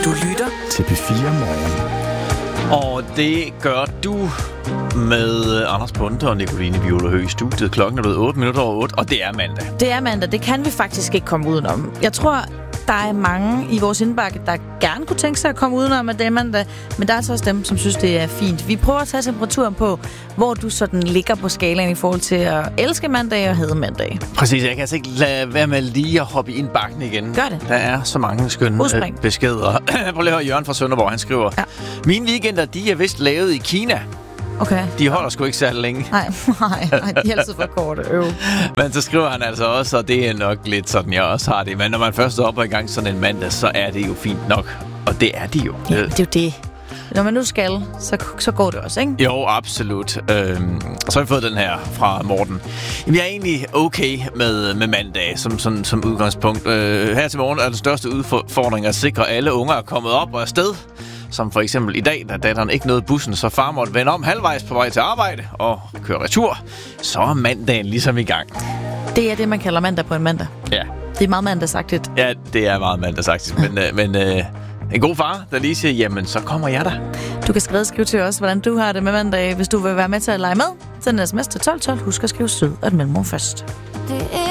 Du lytter til P4 Morgen. Og det gør du med Anders Bunde og Nicoline Viola Høgh i studiet. Klokken er blevet 8 minutter over 8, og det er mandag. Det er mandag. Det kan vi faktisk ikke komme udenom. Jeg tror, der er mange i vores indbakke, der gerne kunne tænke sig at komme udenom, at det er mandag. Men der er altså også dem, som synes, det er fint. Vi prøver at tage temperaturen på, hvor du sådan ligger på skalaen i forhold til at elske mandag og hade mandag. Præcis, jeg kan altså ikke lade være med lige at hoppe i indbakken igen. Gør det. Der er så mange skønne beskeder. Prøv lige at høre Jørgen fra Sønderborg, han skriver: ja. Mine weekender, de er vist lavet i Kina. Okay. De holder sgu ikke særlig længe. Nej, de er altid for korte. Men så skriver han altså også, og det er nok lidt sådan, jeg også har det. Men når man først er oppe i gang sådan en mandag, så er det jo fint nok. Og det er de jo. Ja, det er jo det. Når man nu skal, så går det også, ikke? Jo, absolut. Så har vi fået den her fra Morten. Jamen, jeg er egentlig okay med mandag som udgangspunkt. Her til morgen er den største udfordring at sikre, at alle unger er kommet op og afsted. Som for eksempel i dag, da datteren ikke nåede bussen, så far måtte vende om halvvejs på vej til arbejde og køre retur. Så er mandagen ligesom i gang. Det er det, man kalder mandag på en mandag. Ja. Det er meget mandagsagtigt. Ja, det er meget mandagsagtigt. Men en god far, der lige siger, jamen, så kommer jeg der. Du kan skrive til os, hvordan du har det med mandag. Hvis du vil være med til at lege med, send en sms til 1212. Husk at skrive sød og et mellemrum først.